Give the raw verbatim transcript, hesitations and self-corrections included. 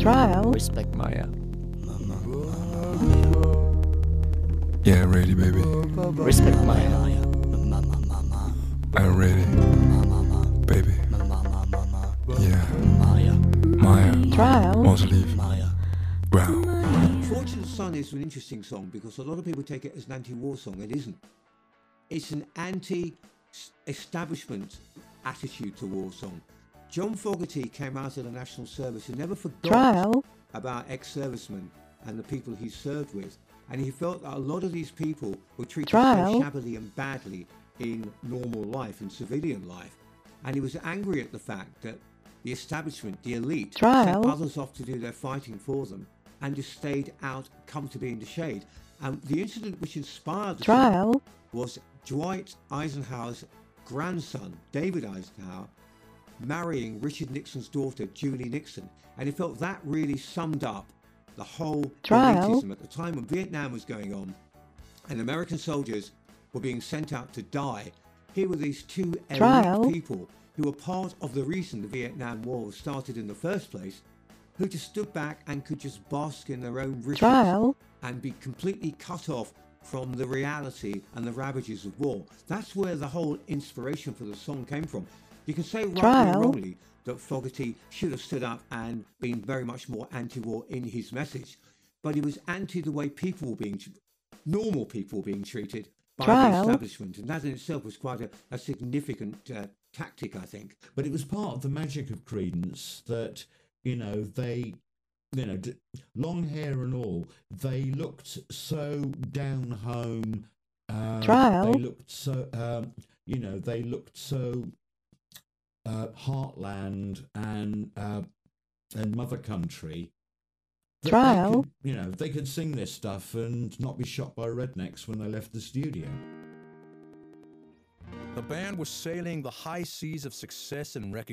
Trial. Respect Maya. Yeah, ready, baby. Respect Maya. I'm ready, baby. Yeah, Maya Trial. wants to leave. Wow. Fortunate Son is an interesting song because a lot of people take it as an anti-war song. It isn't. It's an anti-establishment attitude to war song. John Fogerty came out of the National Service and never forgot Trial. about ex-servicemen and the people he served with. And he felt that a lot of these people were treated Trial. so shabbily and badly in normal life, in civilian life. And he was angry at the fact that the establishment, the elite, Trial. sent others off to do their fighting for them and just stayed out comfortably in the shade. And the incident which inspired the Trial. song was Dwight Eisenhower's grandson, David Eisenhower, marrying Richard Nixon's daughter, Julie Nixon. And he felt that really summed up the whole Trial. elitism at the time when Vietnam was going on and American soldiers were being sent out to die. Here were these two elite Trial. people who were part of the reason the Vietnam War was started in the first place, who just stood back and could just bask in their own riches Trial. and be completely cut off from the reality and the ravages of war. That's where the whole inspiration for the song came from. You can say rightly Trial. or wrongly that Fogerty should have stood up and been very much more anti-war in his message, but he was anti the way people were being, normal people were being treated by the Trial. establishment, and that in itself was quite a, a significant uh, tactic, I think. But it was part of the magic of Creedence that, you know, they, you know, d- long hair and all, they looked so down home. Uh, Trial. They looked so, um, you know, they looked so uh, heartland and uh, and mother country. that they Trial. could, you know, they could sing this stuff and not be shot by rednecks when they left the studio. The band was sailing the high seas of success and recognition.